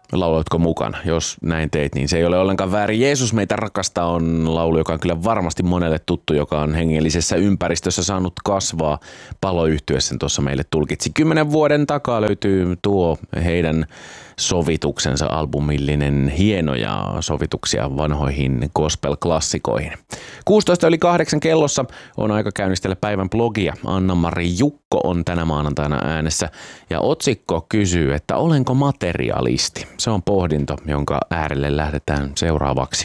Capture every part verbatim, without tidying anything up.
Lauloitko mukana? Jos näin teit, niin se ei ole ollenkaan väärin. Jeesus meitä rakastaa on laulu, joka on kyllä varmasti monelle tuttu, joka on hengellisessä ympäristössä saanut kasvaa. Paloyhtye sen tuossa meille tulkitsi. Kymmenen vuoden takaa löytyy tuo heidän sovituksensa, albumillinen hienoja sovituksia vanhoihin gospel-klassikoihin. kuusitoista yli kahdeksan kellossa on aika käynnistellä päivän blogia. Anna-Mari Jukko on tänä maanantaina äänessä ja otsikko kysyy, että olenko materialisti? Se on pohdinto, jonka äärelle lähdetään seuraavaksi.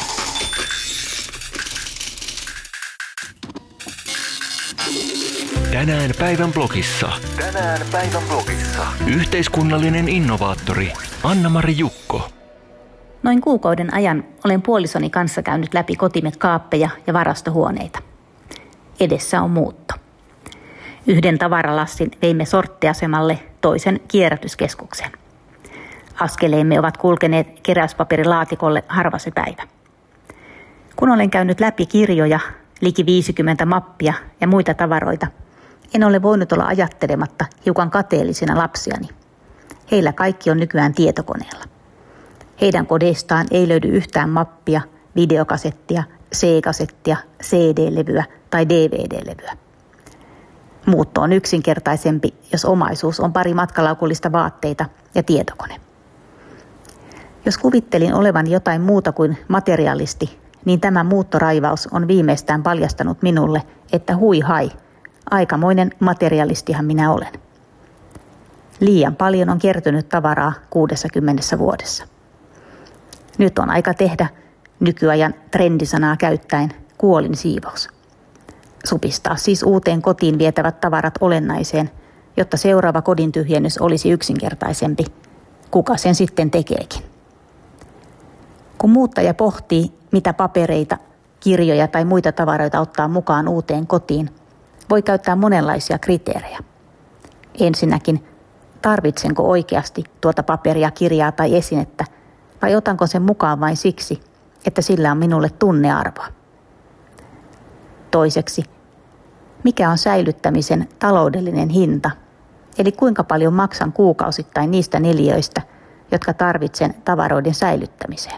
Tänään päivän blogissa. Tänään päivän blogissa. Yhteiskunnallinen innovaattori Anna-Mari Jukko. Noin kuukauden ajan olen puolisoni kanssa käynyt läpi kotimme kaappeja ja varastohuoneita. Edessä on muutto. Yhden tavaralastin veimme sorttiasemalle, toisen kierrätyskeskuksen. Askeleemme ovat kulkeneet keräyspaperilaatikolle harva se päivä. Kun olen käynyt läpi kirjoja, liki viisikymmentä mappia ja muita tavaroita, en ole voinut olla ajattelematta hiukan kateellisina lapsiani. Heillä kaikki on nykyään tietokoneella. Heidän kodeistaan ei löydy yhtään mappia, videokasettia, C-kasettia, C D-levyä tai D V D-levyä. Muutto on yksinkertaisempi, jos omaisuus on pari matkalaukullista vaatteita ja tietokone. Jos kuvittelin olevan jotain muuta kuin materialisti, niin tämä muuttoraivaus on viimeistään paljastanut minulle, että hui hai, aikamoinen materialistihan minä olen. Liian paljon on kertynyt tavaraa kuudessakymmenessä vuodessa. Nyt on aika tehdä, nykyajan trendisanaa käyttäen, kuolin siivous. Supistaa siis uuteen kotiin vietävät tavarat olennaiseen, jotta seuraava kodin tyhjennys olisi yksinkertaisempi. Kuka sen sitten tekeekin? Kun muuttaja pohtii, mitä papereita, kirjoja tai muita tavaroita ottaa mukaan uuteen kotiin, voi käyttää monenlaisia kriteerejä. Ensinnäkin, tarvitsenko oikeasti tuota paperia, kirjaa tai esinettä, vai otanko sen mukaan vain siksi, että sillä on minulle tunnearvoa? Toiseksi, mikä on säilyttämisen taloudellinen hinta, eli kuinka paljon maksan kuukausittain niistä neliöistä, jotka tarvitsen tavaroiden säilyttämiseen?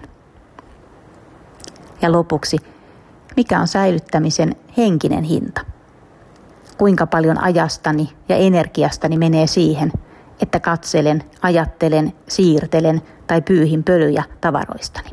Ja lopuksi, mikä on säilyttämisen henkinen hinta? Kuinka paljon ajastani ja energiastani menee siihen, että katselen, ajattelen, siirtelen tai pyyhin pölyjä tavaroistani?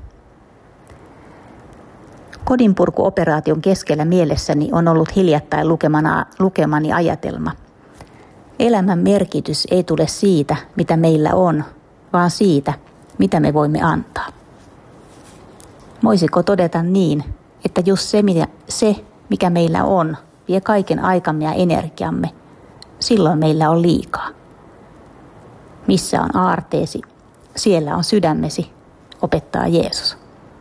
Kodinpurkuoperaation keskellä mielessäni on ollut hiljattain lukemana, lukemani ajatelma. Elämän merkitys ei tule siitä, mitä meillä on, vaan siitä, mitä me voimme antaa. Voisiko todeta niin, että just se, se, mikä meillä on, vie kaiken aikamme ja energiamme, silloin meillä on liikaa. Missä on aarteesi, siellä on sydämesi, opettaa Jeesus.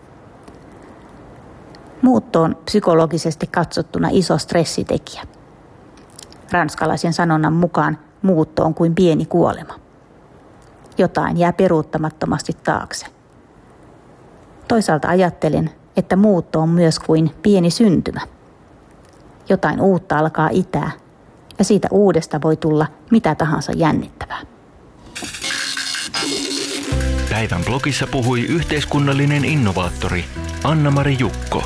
Muutto on psykologisesti katsottuna iso stressitekijä. Ranskalaisen sanonnan mukaan muutto on kuin pieni kuolema. Jotain jää peruuttamattomasti taakse. Toisaalta ajattelen, että muutto on myös kuin pieni syntymä. Jotain uutta alkaa itää, ja siitä uudesta voi tulla mitä tahansa jännittävää. Päivän blogissa puhui yhteiskunnallinen innovaattori Anna-Mari Jukko.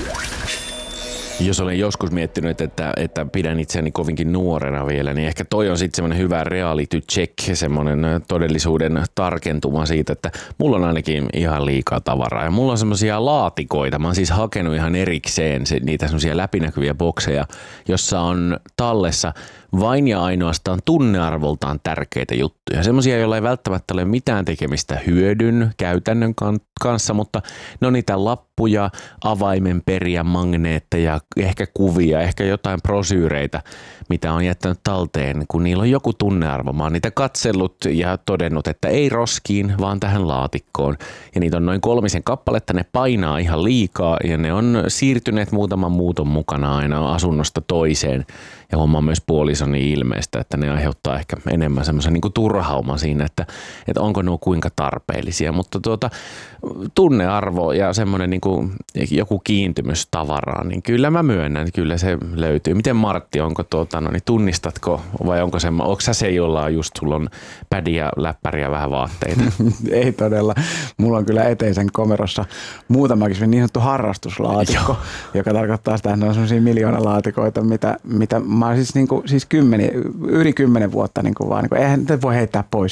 Jos olen joskus miettinyt, että, että pidän itseäni kovinkin nuorena vielä, niin ehkä toi on sitten semmoinen hyvä reality check, semmoinen todellisuuden tarkentuma siitä, että mulla on ainakin ihan liikaa tavaraa. Ja mulla on semmoisia laatikoita, mä oon siis hakenut ihan erikseen se, niitä semmoisia läpinäkyviä bokseja, jossa on tallessa vain ja ainoastaan tunnearvoltaan tärkeitä juttuja. Semmoisia, joilla ei välttämättä ole mitään tekemistä hyödyn, käytännön kanssa, mutta ne on niitä lappuja, avaimenperiä, magneetteja, ehkä kuvia, ehkä jotain brosyyreitä, mitä on jättänyt talteen, kun niillä on joku tunnearvo. Mä oon niitä katsellut ja todennut, että ei roskiin, vaan tähän laatikkoon. Ja niitä on noin kolmisen kappaletta, ne painaa ihan liikaa ja ne on siirtyneet muutaman muuton mukana aina asunnosta toiseen. ja huomaan myös puolisoni ilmeistä, että ne aiheuttaa ehkä enemmän semmoisen niin kuin turhauman siinä, että, että onko nuo kuinka tarpeellisia, mutta tuota, tunnearvo ja semmoinen niin kuin joku kiintymys tavaraan, niin kyllä mä myönnän, kyllä se löytyy. Miten Martti, onko tuota, no niin tunnistatko vai onko se, onko sä se, jolla on just sulla on pädiä, läppäriä, vähän vaatteita? Ei todella. Mulla on kyllä eteisen komerossa muutamakin niin sanottu harrastuslaatikko, Joo. joka tarkoittaa sitä, että ne on sellaisia miljoonalaatikoita, mitä, mitä mä oon siis, niin kuin, siis kymmeni, yli kymmenen vuotta niin kuin vaan, niin kuin, eihän te voi heittää pois